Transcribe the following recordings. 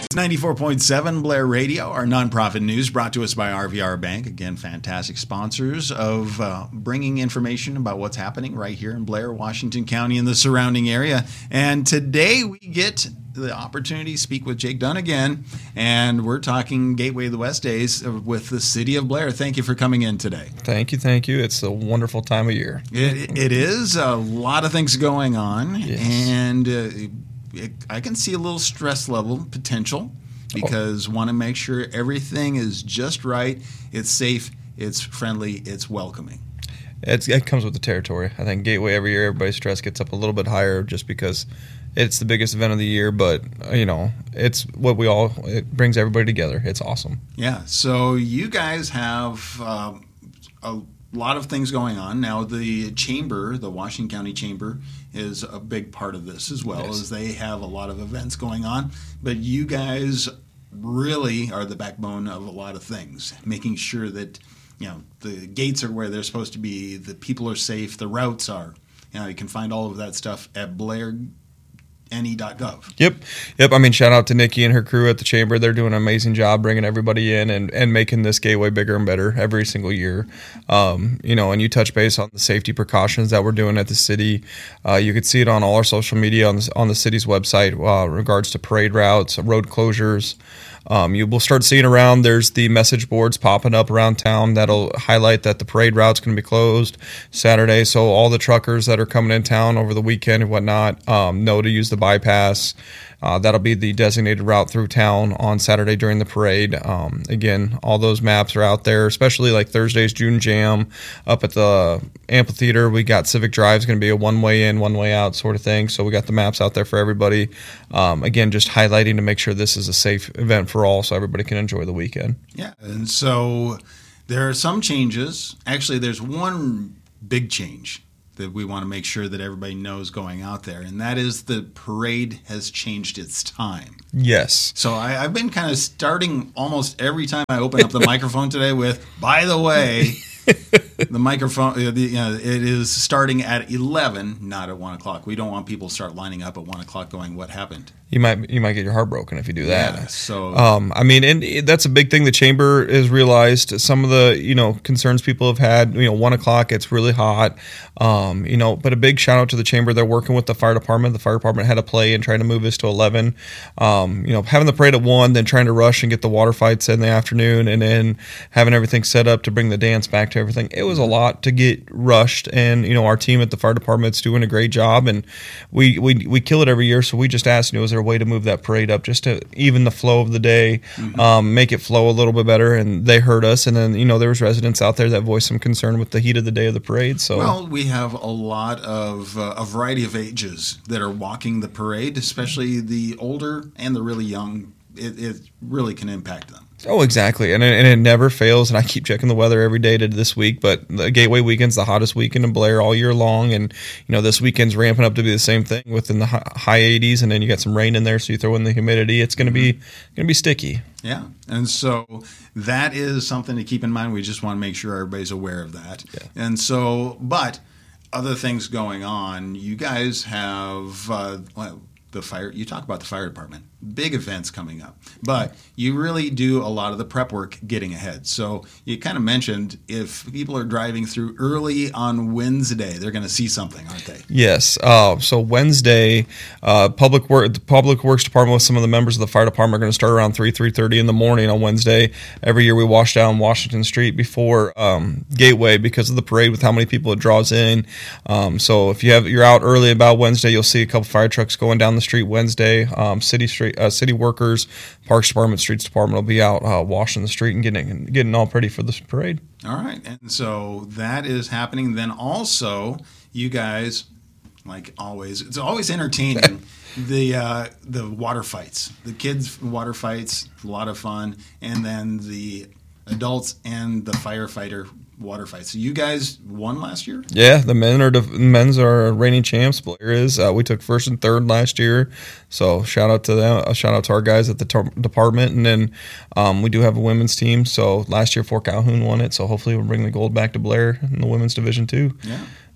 94.7 Blair Radio, our nonprofit news brought to us by RVR Bank. Again, fantastic sponsors of bringing information about what's happening right here in Blair, Washington County and the surrounding area. And today we get the opportunity to speak with Jake Dunn again, and we're talking Gateway of the West Days with the city of Blair. Thank you for coming in today. Thank you. It's a wonderful time of year. It is. A lot of things going on, yes. And I can see a little stress level potential because want to make sure everything is just right, it's safe, it's friendly, it's welcoming. It comes with the territory. I think Gateway every year, everybody's stress gets up a little bit higher just because it's the biggest event of the year, but it's what it brings everybody together. It's awesome. Yeah. So you guys have a lot of things going on now. The chamber, the Washington County Chamber, is a big part of this as well, yes. as they have a lot of events going on. But you guys really are the backbone of a lot of things, making sure that the gates are where they're supposed to be, the people are safe, the routes are. You can find all of that stuff at blairne.gov. Yep. I mean, shout out to Nikki and her crew at the chamber. They're doing an amazing job bringing everybody in and making this gateway bigger and better every single year. And you touch base on the safety precautions that we're doing at the city. You could see it on all our social media on the city's website regards to parade routes, road closures. You will start seeing around, there's the message boards popping up around town that'll highlight that the parade route's going to be closed Saturday. So all the truckers that are coming in town over the weekend and whatnot know to use the bypass. That'll be the designated route through town on Saturday during the parade. Again, all those maps are out there, especially like Thursday's June Jam up at the amphitheater. We got Civic Drive is going to be a one-way in, one-way out sort of thing. So we got the maps out there for everybody. Again, just highlighting to make sure this is a safe event for all so everybody can enjoy the weekend. Yeah, and so there are some changes. Actually, there's one big change that we want to make sure that everybody knows going out there, and that is the parade has changed its time. Yes. So I've been kind of starting almost every time I open up the microphone today with, by the way, the microphone, it is starting at 11, not at 1 o'clock. We don't want people to start lining up at 1 o'clock going, what happened? You might get your heart broken if you do that. Yeah, so and that's a big thing the chamber has realized. Some of the concerns people have had. 1 o'clock, it's really hot. But a big shout out to the chamber. They're working with the fire department. The fire department had a play and trying to move this to 11. Having the parade at 1, then trying to rush and get the water fights in the afternoon, and then having everything set up to bring the dance back to everything. It was a lot to get rushed, and our team at the fire department's doing a great job, and we kill it every year. So we just asked, is there a way to move that parade up just to even the flow of the day, make it flow a little bit better? And they heard us, and then there was residents out there that voiced some concern with the heat of the day of the parade. So we have a lot of a variety of ages that are walking the parade, especially the older and the really young. It really can impact them. Oh, exactly. And it never fails. And I keep checking the weather every day to this week. But the Gateway weekend's the hottest weekend in Blair all year long. And, this weekend's ramping up to be the same thing within the high 80s. And then you got some rain in there. So you throw in the humidity. It's going to be sticky. Yeah. And so that is something to keep in mind. We just want to make sure everybody's aware of that. Yeah. And so, but other things going on, you guys have, the fire. You talk about the fire department, big events coming up, but you really do a lot of the prep work getting ahead. So you kind of mentioned if people are driving through early on Wednesday, they're going to see something, aren't they? Yes. So Wednesday, the Public Works Department with some of the members of the fire department are going to start around 3:30 in the morning on Wednesday. Every year we wash down Washington Street before Gateway because of the parade with how many people it draws in. So if you're out early about Wednesday, you'll see a couple fire trucks going down the street Wednesday. City workers, Parks Department, Streets Department will be out washing the street and getting all ready for this parade. All right, and so that is happening. Then also, you guys, like always, it's always entertaining. The water fights, the kids' water fights, a lot of fun, and then the adults and the firefighter water fights. So you guys won last year? Yeah, the men's are reigning champs. Blair is. We took first and third last year, so shout out to them. Shout out to our guys at the department, and then we do have a women's team. So last year Fort Calhoun won it, so hopefully we'll bring the gold back to Blair in the women's division too. Yeah.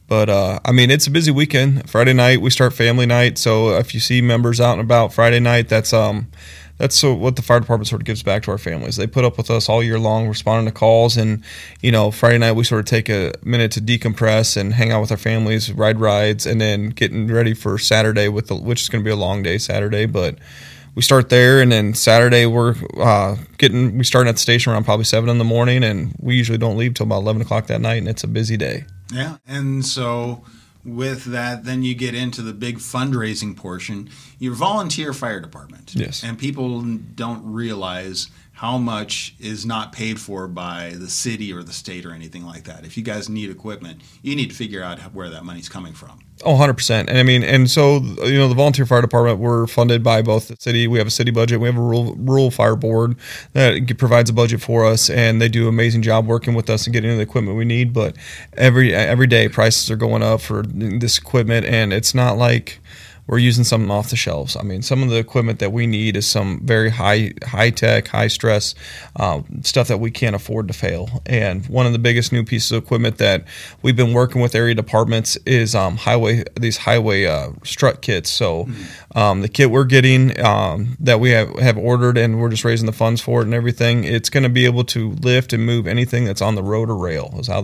But I mean, it's a busy weekend. Friday night we start family night, so if you see members out and about Friday night, that's what the fire department sort of gives back to our families. They put up with us all year long, responding to calls, and Friday night we sort of take a minute to decompress and hang out with our families, ride rides, and then getting ready for Saturday which is going to be a long day Saturday, but. We start there, and then Saturday we start at the station around probably 7 in the morning, and we usually don't leave till about 11 o'clock that night, and it's a busy day. Yeah, and so with that, then you get into the big fundraising portion. Your volunteer fire department. Yes. And people don't realize how much is not paid for by the city or the state or anything like that. If you guys need equipment, you need to figure out where that money's coming from. Oh, 100%. And I mean, and so, the volunteer fire department, we're funded by both the city. We have a city budget. We have a rural fire board that provides a budget for us, and they do an amazing job working with us and getting the equipment we need. But every day prices are going up for this equipment, and it's not like we're using something off the shelves. I mean, some of the equipment that we need is some very high tech, high stress stuff that we can't afford to fail. And one of the biggest new pieces of equipment that we've been working with area departments is highway strut kits. So the kit we're getting that we have ordered, and we're just raising the funds for it and everything, it's going to be able to lift and move anything that's on the road or rail, is how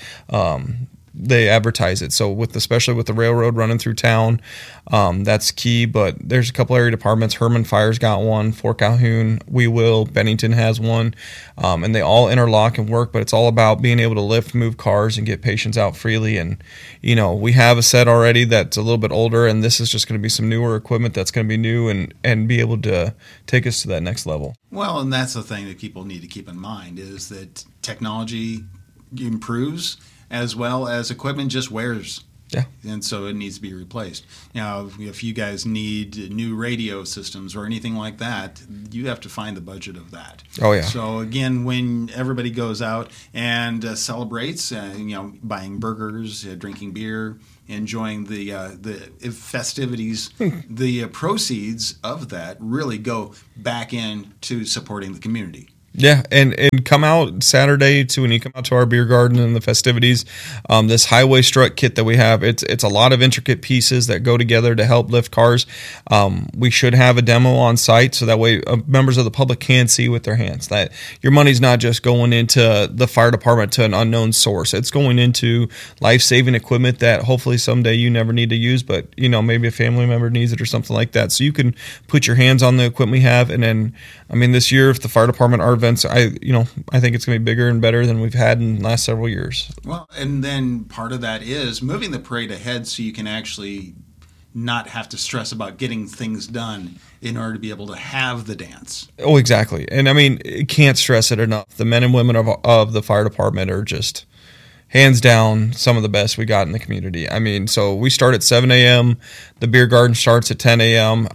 they advertise it. So especially with the railroad running through town, that's key. But there's a couple area departments. Herman Fire's got one, Fort Calhoun, Bennington has one, and they all interlock and work. But it's all about being able to lift, move cars, and get patients out freely. And we have a set already that's a little bit older, and this is just going to be some newer equipment that's going to be new and be able to take us to that next level. Well, and that's the thing that people need to keep in mind is that technology improves, as well as equipment just wears. Yeah. And so it needs to be replaced. Now, if you guys need new radio systems or anything like that, you have to find the budget of that. Oh, yeah. So, again, when everybody goes out and celebrates, buying burgers, drinking beer, enjoying the festivities, the proceeds of that really go back into supporting the community. Yeah, and come out Saturday when you come out to our beer garden and the festivities. This highway strut kit that we have, it's a lot of intricate pieces that go together to help lift cars. We should have a demo on site so that way members of the public can see with their hands that your money's not just going into the fire department to an unknown source. It's going into life-saving equipment that hopefully someday you never need to use, but maybe a family member needs it or something like that. So you can put your hands on the equipment we have, and then this year, if the fire department, our events, I think it's going to be bigger and better than we've had in the last several years. Well, and then part of that is moving the parade ahead so you can actually not have to stress about getting things done in order to be able to have the dance. Oh, exactly. And can't stress it enough. The men and women of the fire department are just hands down some of the best we got in the community. So we start at 7 a.m. The beer garden starts at 10 a.m.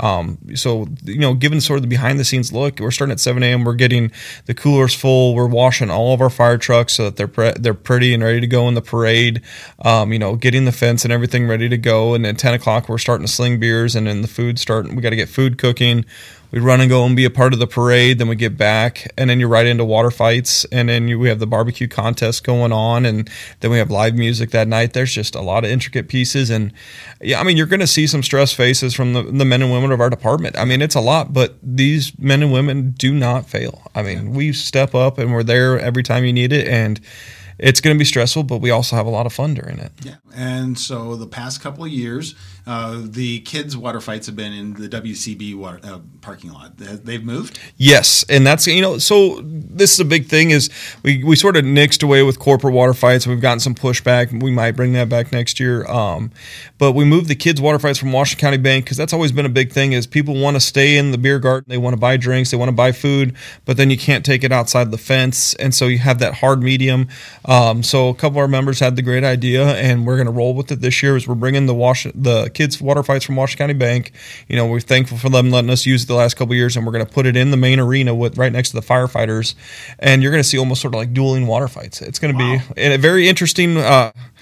Given sort of the behind-the-scenes look, we're starting at 7 a.m. We're getting the coolers full. We're washing all of our fire trucks so that they're pretty and ready to go in the parade. Getting the fence and everything ready to go. And at 10 o'clock, we're starting to sling beers, and then the food starting. We got to get food cooking. We run and go and be a part of the parade. Then we get back, and then you're right into water fights, and then we have the barbecue contest going on, and then we have live music that night. There's just a lot of intricate pieces, and you're going to see some stressed faces from the men and women of our department. It's a lot, but these men and women do not fail. We step up, and we're there every time you need it, and it's going to be stressful, but we also have a lot of fun during it. Yeah, and so the past couple of years, the kids' water fights have been in the WCB parking lot. They've moved? Yes, and that's, so this is a big thing is we sort of nixed away with corporate water fights. We've gotten some pushback. We might bring that back next year. But we moved the kids' water fights from Washington County Bank because that's always been a big thing is people want to stay in the beer garden. They want to buy drinks. They want to buy food, but then you can't take it outside the fence. And so you have that hard medium. So a couple of our members had the great idea, and we're going to roll with it this year. Is we're bringing the kids' water fights from Washington County Bank. We're thankful for them letting us use it the last couple of years, and we're going to put it in the main arena right next to the firefighters. And you're going to see almost sort of like dueling water fights. It's going to be a very interesting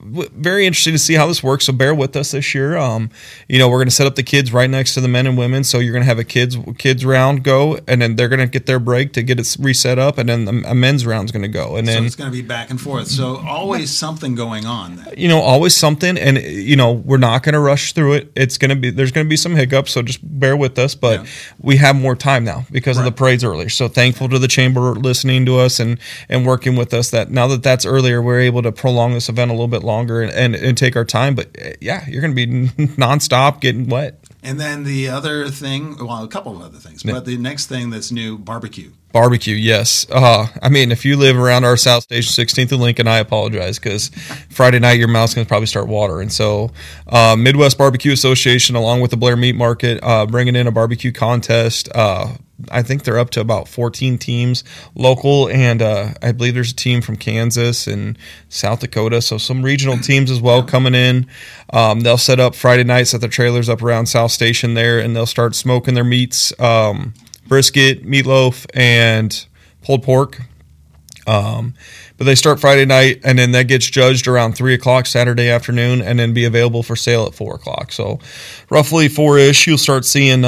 very interesting to see how this works. So bear with us this year. We're going to set up the kids right next to the men and women. So you're going to have a kids round go, and then they're going to get their break to get it reset up, and then a men's round is going to go, and then so it's going to be back and forth. So always something going on. Always something, and we're not going to rush through it. There's going to be some hiccups, so just bear with us. But we have more time now because of the parade's earlier. So thankful to the chamber listening to us and working with us. That now that's earlier, we're able to prolong this event a little bit longer and take our time. But you're going to be nonstop getting wet. And then the other thing, well, a couple of other things, but the next thing that's new, barbecue. Barbecue, yes. If you live around our South Station, 16th and Lincoln, I apologize because Friday night your mouth's going to probably start watering. So Midwest Barbecue Association, along with the Blair Meat Market, bringing in a barbecue contest. I think they're up to about 14 teams local, and I believe there's a team from Kansas and South Dakota, so some regional teams as well coming in. They'll set up Friday nights at the trailers up around South Station there, and they'll start smoking their meats, brisket, meatloaf, and pulled pork. But they start Friday night, and then that gets judged around 3 o'clock Saturday afternoon, and then be available for sale at 4 o'clock. So roughly 4-ish, you'll start seeing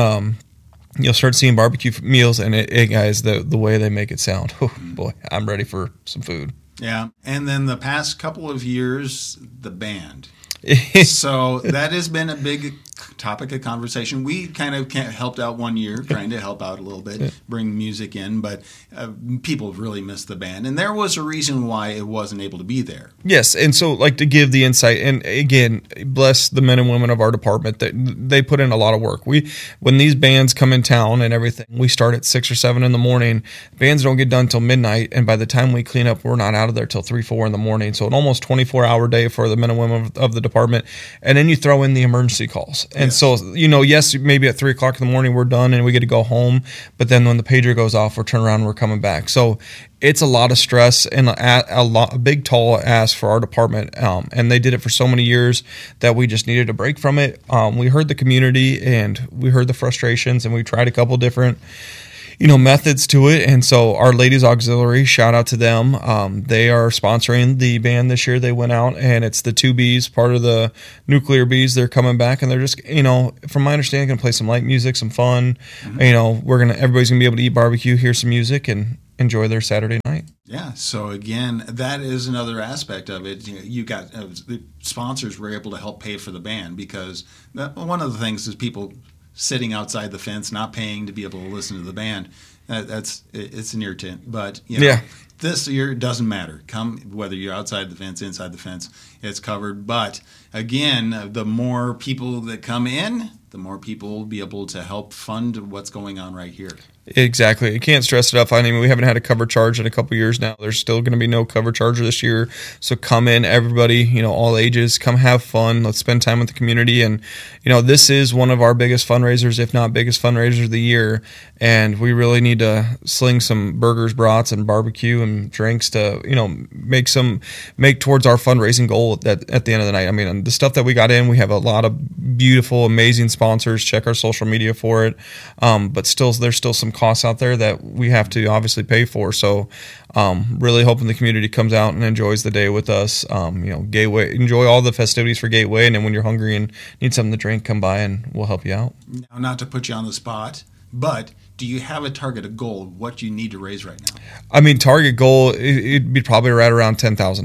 barbecue meals, and guys, the way they make it sound, oh boy, I'm ready for some food. Yeah, and then the past couple of years, the band. So that has been a big topic of conversation. We kind of helped out one year, trying to help out a little bit, bring music in, but people really missed the band. And there was a reason why it wasn't able to be there. Yes, and so to give the insight, and again, bless the men and women of our department, that they put in a lot of work. When these bands come in town and everything, we start at 6 or 7 in the morning. Bands don't get done till midnight, and by the time we clean up, we're not out of there till 3, 4 in the morning. So an almost 24-hour day for the men and women of the department. And then you throw in the emergency calls. And so, yes, maybe at 3 o'clock in the morning we're done and we get to go home. But then when the pager goes off, we're turning around and we're coming back. So it's a lot of stress and a big tall ask for our department. And they did it for so many years that we just needed a break from it. We heard the community and we heard the frustrations, and we tried a couple different methods to it. And so our Ladies Auxiliary, shout out to them. They are sponsoring the band this year. They went out, and it's the 2Bs, part of the Nuclear Bees. They're coming back, and they're just, from my understanding, going to play some light music, some fun. Mm-hmm. Everybody's going to be able to eat barbecue, hear some music, and enjoy their Saturday night. Yeah. So again, that is another aspect of it. You got the sponsors were able to help pay for the band, because one of the things is people sitting outside the fence, not paying to be able to listen to the band. It's an irritant. But this year it doesn't matter. Come whether you're outside the fence, inside the fence, it's covered. But again, the more people that come in, the more people will be able to help fund what's going on right here. Exactly. You can't stress it enough. I mean, we haven't had a cover charge in a couple years now. There's still going to be no cover charge this year. So come in, everybody, all ages, come have fun. Let's spend time with the community. And, this is one of our biggest fundraisers, if not biggest fundraiser of the year. And we really need to sling some burgers, brats, and barbecue and drinks to, make towards our fundraising goal at the end of the night. I mean, the stuff that we got in, we have a lot of beautiful, amazing sponsors. Check our social media for it. But there's still some costs out there that we have to obviously pay for. So really hoping the community comes out and enjoys the day with us. Gateway, enjoy all the festivities for Gateway. And then when you're hungry and need something to drink, come by and we'll help you out. Now, not to put you on the spot, but do you have a target, a goal, what you need to raise right now? I mean, target goal, it'd be probably right around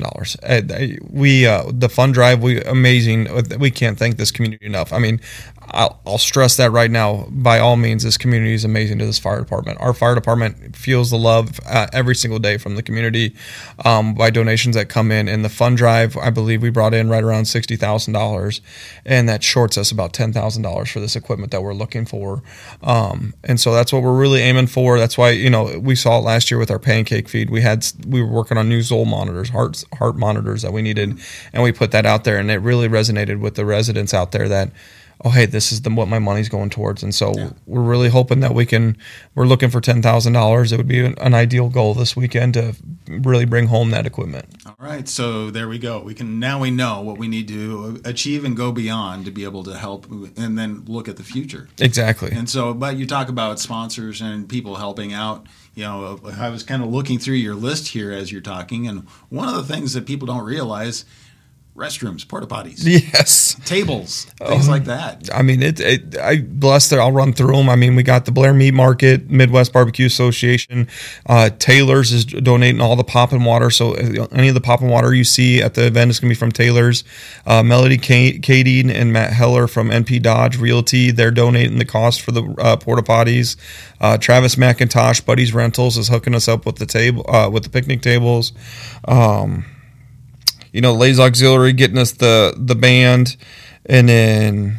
$10,000. The fund drive, amazing. We can't thank this community enough. I mean, I'll stress that right now. By all means, this community is amazing to this fire department. Our fire department feels the love every single day from the community by donations that come in. And the fund drive, I believe we brought in right around $60,000, and that shorts us about $10,000 for this equipment that we're looking for. And so that's what we're really aiming for. That's why, we saw it last year with our pancake feed. We were working on new Zoll monitors, heart monitors that we needed, and we put that out there, and it really resonated with the residents out there that, oh, hey, this is what my money's going towards. And so we're really hoping that we're looking for $10,000. It would be an ideal goal this weekend to really bring home that equipment. All right. So there we go. We know what we need to achieve and go beyond to be able to help and then look at the future. Exactly. And so, but you talk about sponsors and people helping out. I was kind of looking through your list here as you're talking, and one of the things that people don't realize, restrooms, porta potties, Yes. tables, things like that. I mean, I'll run through them. I mean, we got the Blair Meat Market, Midwest Barbecue Association. Taylor's is donating all the pop and water. So any of the pop and water you see at the event is going to be from Taylor's. Melody Kading and Matt Heller from NP Dodge Realty, they're donating the cost for the porta potties. Travis McIntosh, Buddy's Rentals, is hooking us up with the picnic tables. Lays Auxiliary getting us the band, and then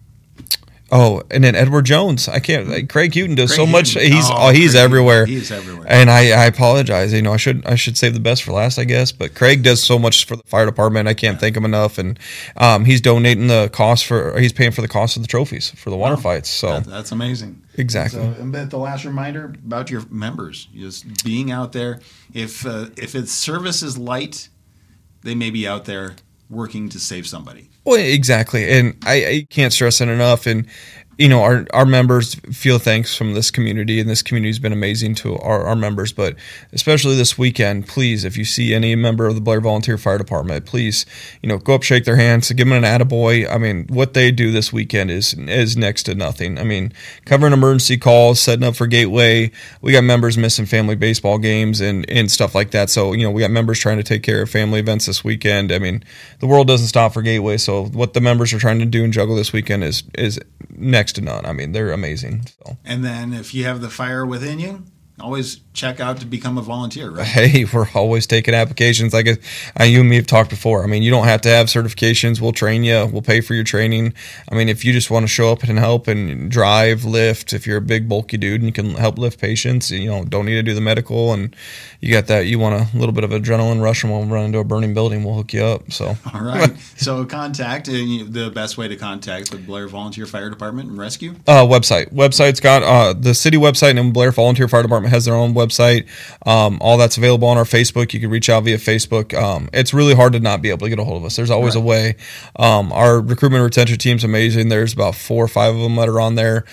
Edward Jones. Craig Houghton does so much. He's everywhere. He's everywhere. And I apologize. I should save the best for last, I guess. But Craig does so much for the fire department. I can't thank him enough. And he's donating he's paying for the cost of the trophies for the water fights. So that's amazing. Exactly. So, and the last reminder about your members, just being out there. If its service is light, they may be out there working to save somebody. Well, exactly. And I can't stress it enough. And, our members feel thanks from this community, and this community has been amazing to our members. But especially this weekend, please, if you see any member of the Blair Volunteer Fire Department, please, go up, shake their hands, give them an attaboy. I mean, what they do this weekend is next to nothing. I mean, covering emergency calls, setting up for Gateway. We got members missing family baseball games and stuff like that. So, we got members trying to take care of family events this weekend. I mean, the world doesn't stop for Gateway. So what the members are trying to do and juggle this weekend is next to none. I mean, they're amazing. So. And then if you have the fire within you, always check out to become a volunteer, right? Hey, we're always taking applications. Like you and me have talked before. I mean, you don't have to have certifications. We'll train you. We'll pay for your training. I mean, if you just want to show up and help and drive, lift, if you're a big, bulky dude and you can help lift patients, don't need to do the medical, and you got that, you want a little bit of adrenaline rush and we'll run into a burning building, we'll hook you up. So. All right. So contact, the best way to contact the Blair Volunteer Fire Department and Rescue? Website's got the city website, and Blair Volunteer Fire Department has their own website. All that's available on our Facebook. You can reach out via Facebook. It's really hard to not be able to get a hold of us. There's always a way. Our recruitment and retention team's amazing. There's about 4 or 5 of them that are on there.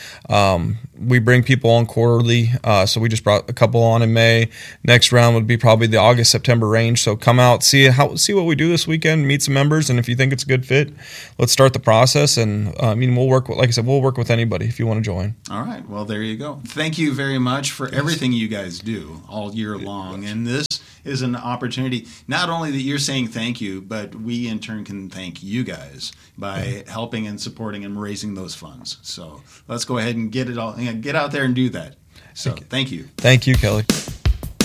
We bring people on quarterly. So we just brought a couple on in May. Next round would be probably the August, September range. So come out, see what we do this weekend, meet some members, and if you think it's a good fit, let's start the process. And we'll work with anybody if you want to join. All right. Well, there you go. Thank you very much for everything you guys do all year long. And this is an opportunity, not only that you're saying thank you, but we in turn can thank you guys by helping and supporting and raising those funds. So let's go ahead and get out there and do that. So thank you. Thank you, Kelly.